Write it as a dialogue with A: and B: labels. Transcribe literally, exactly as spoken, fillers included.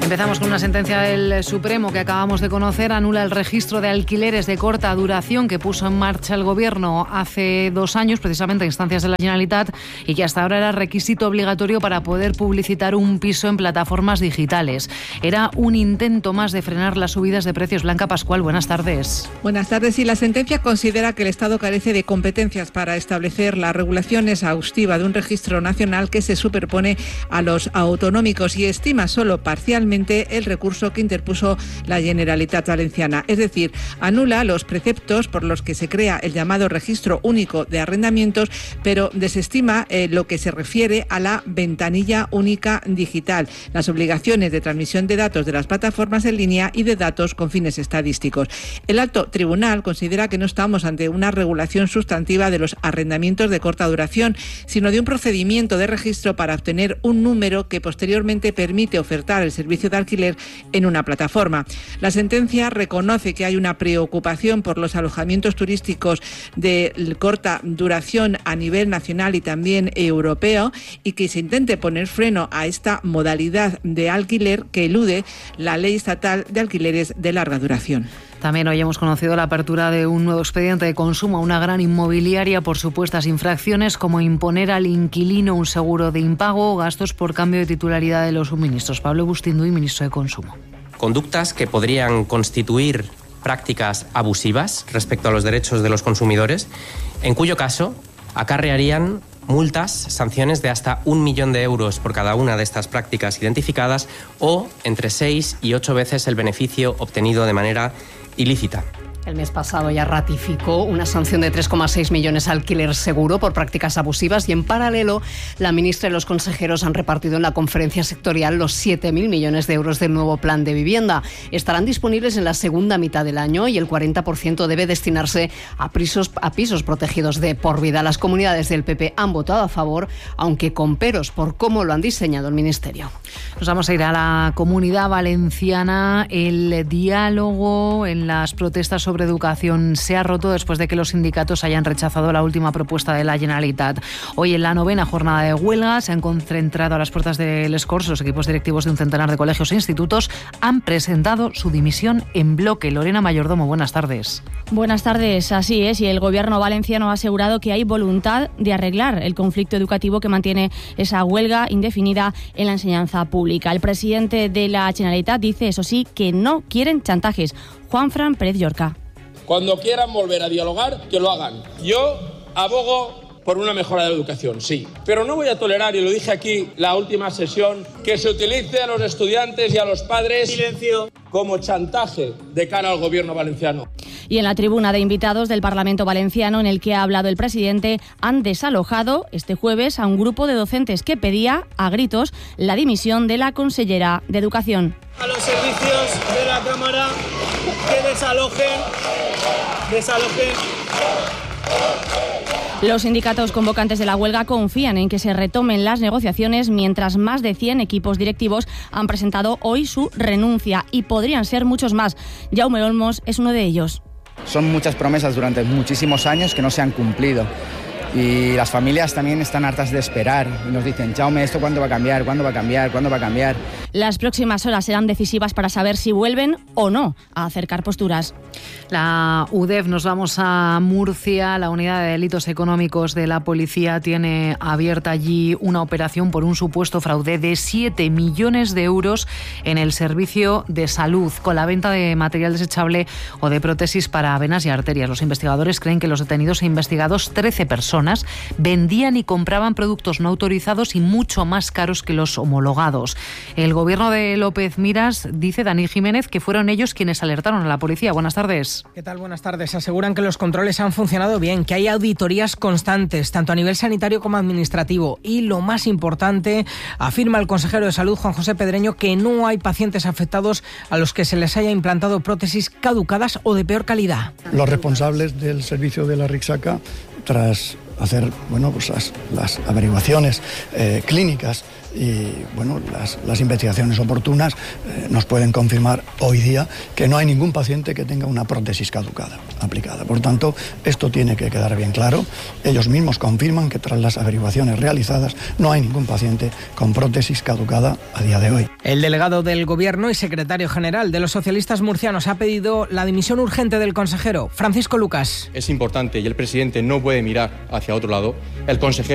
A: Empezamos con una sentencia del Supremo que acabamos de conocer. Anula el registro de alquileres de corta duración que puso en marcha el Gobierno hace dos años, precisamente a instancias de la Generalitat, y que hasta ahora era requisito obligatorio para poder publicitar un piso en plataformas digitales. Era un intento más de frenar las subidas de precios. Blanca Pascual, buenas tardes.
B: Buenas tardes. Y la sentencia considera que el Estado carece de competencias para establecer la regulación exhaustiva de un registro nacional que se superpone a los autonómicos y estima solo parcialmente el recurso que interpuso la Generalitat Valenciana. Es decir, anula los preceptos por los que se crea el llamado Registro Único de Arrendamientos, pero desestima eh, lo que se refiere a la ventanilla única digital, las obligaciones de transmisión de datos de las plataformas en línea y de datos con fines estadísticos. El alto tribunal considera que no estamos ante una regulación sustantiva de los arrendamientos de corta duración, sino de un procedimiento de registro para obtener un número que posteriormente permite ofertar el servicio de alquiler en una plataforma. La sentencia reconoce que hay una preocupación por los alojamientos turísticos de corta duración a nivel nacional y también europeo, y que se intente poner freno a esta modalidad de alquiler que elude la ley estatal de alquileres de larga duración.
A: También hoy hemos conocido la apertura de un nuevo expediente de consumo a una gran inmobiliaria por supuestas infracciones como imponer al inquilino un seguro de impago o gastos por cambio de titularidad de los suministros. Pablo Bustinduy, ministro de Consumo.
C: Conductas que podrían constituir prácticas abusivas respecto a los derechos de los consumidores, en cuyo caso acarrearían multas, sanciones de hasta un millón de euros por cada una de estas prácticas identificadas o entre seis y ocho veces el beneficio obtenido de manera ilícita.
D: El mes pasado ya ratificó una sanción de tres coma seis millones a Alquiler Seguro por prácticas abusivas y en paralelo la ministra y los consejeros han repartido en la conferencia sectorial los siete mil millones de euros del nuevo plan de vivienda. Estarán disponibles en la segunda mitad del año y el cuarenta por ciento debe destinarse a pisos, a pisos protegidos de por vida. Las comunidades del P P han votado a favor, aunque con peros por cómo lo han diseñado el ministerio.
A: Nos vamos a ir a la Comunidad Valenciana. El diálogo en las protestas sobre educación se ha roto después de que los sindicatos hayan rechazado la última propuesta de la Generalitat. Hoy, en la novena jornada de huelga, se han concentrado a las puertas del Escors. Los equipos directivos de un centenar de colegios e institutos han presentado su dimisión en bloque. Lorena Mayordomo, buenas tardes.
E: Buenas tardes, así es, y el Gobierno valenciano ha asegurado que hay voluntad de arreglar el conflicto educativo que mantiene esa huelga indefinida en la enseñanza pública. El presidente de la Generalitat dice, eso sí, que no quieren chantajes. Juanfran Pérez Llorca.
F: Cuando quieran volver a dialogar, que lo hagan. Yo abogo por una mejora de la educación, sí. Pero no voy a tolerar, y lo dije aquí la última sesión, que se utilice a los estudiantes y a los padres silencio como chantaje de cara al Gobierno valenciano.
E: Y en la tribuna de invitados del Parlamento valenciano, en el que ha hablado el presidente, han desalojado este jueves a un grupo de docentes que pedía a gritos la dimisión de la consellera de Educación.
G: A los servicios de la Cámara que desalojen, desalojen.
E: Los sindicatos convocantes de la huelga confían en que se retomen las negociaciones, mientras más de cien equipos directivos han presentado hoy su renuncia, y podrían ser muchos más. Jaume Olmos es uno de ellos.
H: Son muchas promesas durante muchísimos años que no se han cumplido. Y las familias también están hartas de esperar y nos dicen, Jaume, ¿esto cuándo va a cambiar? ¿Cuándo va a cambiar? ¿Cuándo va a cambiar?
E: Las próximas horas serán decisivas para saber si vuelven o no a acercar posturas.
A: La U D E F, nos vamos a Murcia. La Unidad de Delitos Económicos de la Policía tiene abierta allí una operación por un supuesto fraude de siete millones de euros en el servicio de salud, con la venta de material desechable o de prótesis para venas y arterias. Los investigadores creen que los detenidos e investigados, trece personas, vendían y compraban productos no autorizados y mucho más caros que los homologados. El gobierno de López Miras dice, Dani Jiménez, que fueron ellos quienes alertaron a la policía. Buenas tardes.
I: ¿Qué tal? Buenas tardes. Aseguran que los controles han funcionado bien, que hay auditorías constantes, tanto a nivel sanitario como administrativo. Y lo más importante, afirma el consejero de Salud, Juan José Pedreño, que no hay pacientes afectados a los que se les haya implantado prótesis caducadas o de peor calidad.
J: Los responsables del servicio de la Rixaca, tras hacer bueno, pues las, las averiguaciones eh, clínicas y bueno, las, las investigaciones oportunas eh, nos pueden confirmar hoy día que no hay ningún paciente que tenga una prótesis caducada aplicada. Por tanto, esto tiene que quedar bien claro. Ellos mismos confirman que tras las averiguaciones realizadas no hay ningún paciente con prótesis caducada a día de hoy.
I: El delegado del Gobierno y secretario general de los socialistas murcianos ha pedido la dimisión urgente del consejero. Francisco Lucas.
K: Es importante y el presidente no puede mirar hacia otro lado. El consejero